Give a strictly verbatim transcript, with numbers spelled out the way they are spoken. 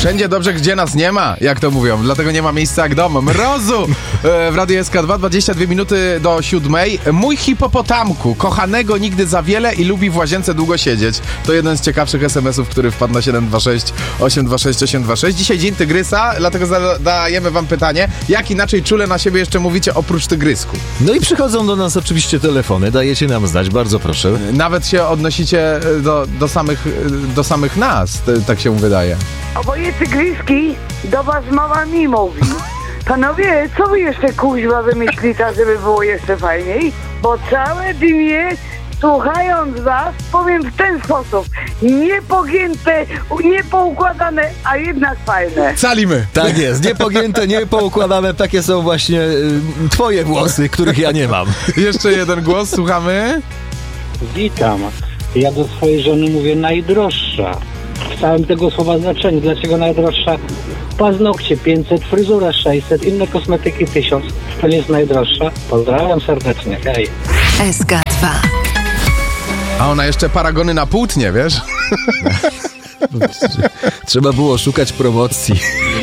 Wszędzie dobrze, gdzie nas nie ma, jak to mówią. Dlatego nie ma miejsca jak dom. Mrozu w Radiu S K dwa, dwadzieścia dwie minuty do siódmej. Mój hipopotamku, kochanego nigdy za wiele i lubi w łazience długo siedzieć. To jeden z ciekawszych es em esów, który wpadł na siedem dwa sześć osiem dwa sześć osiem dwa sześć. Dzisiaj dzień tygrysa, dlatego zadajemy wam pytanie, jak inaczej czule na siebie jeszcze mówicie oprócz tygrysku? No i przychodzą do nas oczywiście telefony, dajecie nam znać, bardzo proszę. Nawet się odnosicie do, do, samych, do samych nas, tak się wydaje. Oboje tygryski do was mama mi mówi. Panowie, co wy jeszcze kuźwa wymyślicie, żeby było jeszcze fajniej? Bo całe dnie, słuchając was, powiem w ten sposób. Niepogięte, niepoukładane, a jednak fajne. Calimy. Tak jest, niepogięte, niepoukładane, takie są właśnie y, twoje włosy, których ja nie mam. Jeszcze jeden głos, słuchamy. Witam. Ja do swojej żony mówię najdroższa. W całym tego słowa znaczeniu. Dlaczego najdroższa? Paznokcie pięćset, fryzura sześćset, inne kosmetyki tysiąc. To nie jest najdroższa. Pozdrawiam serdecznie. Hej. S K dwa. A ona jeszcze paragony na płótnie, wiesz? Trzeba było szukać promocji.